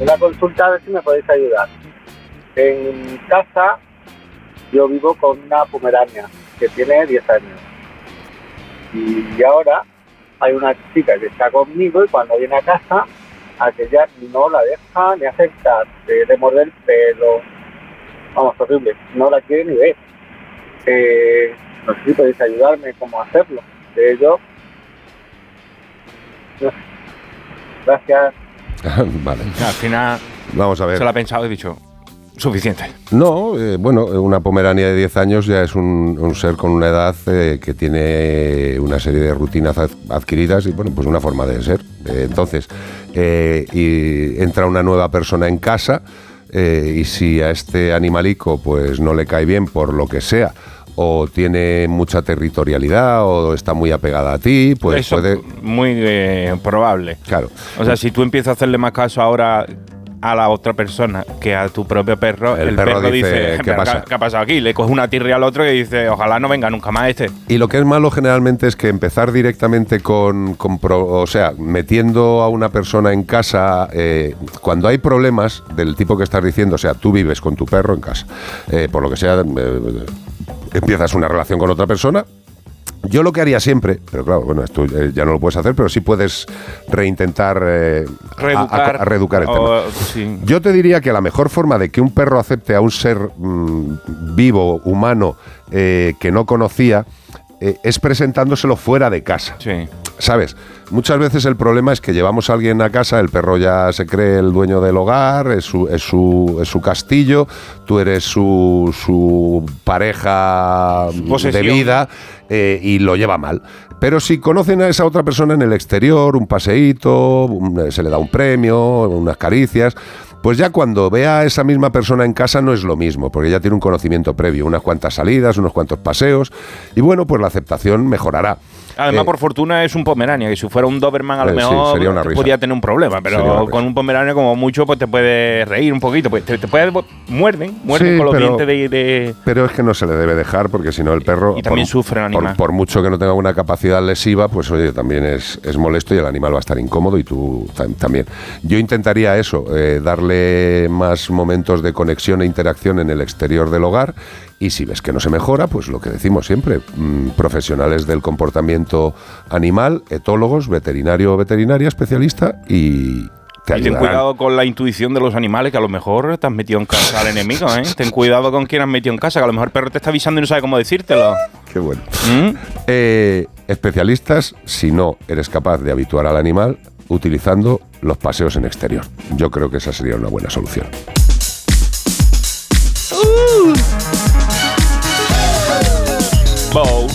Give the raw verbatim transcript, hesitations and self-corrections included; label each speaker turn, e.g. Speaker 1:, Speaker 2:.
Speaker 1: una consulta a ver si me podéis ayudar. En casa yo vivo con una pomerania que tiene diez años. Y ahora hay una chica que está conmigo y cuando viene a casa, aquella no la deja ni acercar, eh, le muerde el pelo. Vamos, horrible, no la quiere ni ver. Eh, no sé si podéis ayudarme cómo hacerlo. De ello, no sé. Gracias.
Speaker 2: Vale.
Speaker 3: Al final,
Speaker 2: vamos a ver.
Speaker 3: Se lo ha pensado y he dicho, suficiente.
Speaker 2: No, eh, bueno, una pomerania de diez años ya es un, un ser con una edad eh, que tiene una serie de rutinas adquiridas y, bueno, pues una forma de ser. Eh, entonces, eh, y entra una nueva persona en casa eh, y si a este animalico pues no le cae bien por lo que sea, o tiene mucha territorialidad o está muy apegada a ti, pues
Speaker 3: eso
Speaker 2: puede...
Speaker 3: muy eh, probable.
Speaker 2: Claro.
Speaker 3: O sea, si tú empiezas a hacerle más caso ahora a la otra persona que a tu propio perro, el, el perro, perro dice, dice ¿qué, pasa? ¿qué ha pasado aquí? Le coge una tirria al otro y dice, ojalá no venga nunca más este.
Speaker 2: Y lo que es malo generalmente es que empezar directamente con, con pro, o sea, metiendo a una persona en casa, eh, cuando hay problemas del tipo que estás diciendo, o sea, tú vives con tu perro en casa, eh, por lo que sea, eh, empiezas una relación con otra persona. Yo lo que haría siempre, pero claro, bueno, esto eh, ya no lo puedes hacer, pero sí puedes reintentar eh,
Speaker 3: reeducar,
Speaker 2: a, a, a reeducar el
Speaker 3: o,
Speaker 2: tema.
Speaker 3: Sí.
Speaker 2: Yo te diría que la mejor forma de que un perro acepte a un ser mmm, vivo, humano, eh, que no conocía, eh, es presentándoselo fuera de casa.
Speaker 3: Sí.
Speaker 2: ¿Sabes? Muchas veces el problema es que llevamos a alguien a casa, el perro ya se cree el dueño del hogar, es su, es su, es su castillo, tú eres su, su pareja
Speaker 3: Posesión.
Speaker 2: de vida eh, y lo lleva mal. Pero si conocen a esa otra persona en el exterior, un paseíto, un, se le da un premio, unas caricias, pues ya cuando vea a esa misma persona en casa no es lo mismo, porque ya tiene un conocimiento previo, unas cuantas salidas, unos cuantos paseos, y bueno, pues la aceptación mejorará.
Speaker 3: Además,
Speaker 2: eh,
Speaker 3: por fortuna es un pomerania, que si fuera un Doberman a lo
Speaker 2: eh,
Speaker 3: mejor
Speaker 2: sí, sería una risa.
Speaker 3: podría tener un problema, pero con un pomerania como mucho pues te puede reír un poquito, pues te, te puede muerden, muerden
Speaker 2: sí,
Speaker 3: con los
Speaker 2: pero,
Speaker 3: dientes de, de...
Speaker 2: Pero es que no se le debe dejar porque si no el perro...
Speaker 3: Y también
Speaker 2: por,
Speaker 3: sufre el animal.
Speaker 2: Por, por mucho que no tenga una capacidad lesiva, pues oye, también es, es molesto y el animal va a estar incómodo y tú tam- también. Yo intentaría eso, eh, darle más momentos de conexión e interacción en el exterior del hogar. Y si ves que no se mejora, pues lo que decimos siempre, mmm, profesionales del comportamiento animal, etólogos, veterinario o veterinaria, especialista y te
Speaker 3: Y ten cuidado con la intuición de los animales, que a lo mejor te has metido en casa al enemigo, ¿eh? Ten cuidado con quién has metido en casa, que a lo mejor el perro te está avisando y no sabe cómo decírtelo.
Speaker 2: Qué bueno.
Speaker 3: ¿Mm?
Speaker 2: Eh, especialistas, si no eres capaz de habituar al animal, utilizando los paseos en exterior. Yo creo que esa sería una buena solución.
Speaker 3: Bow.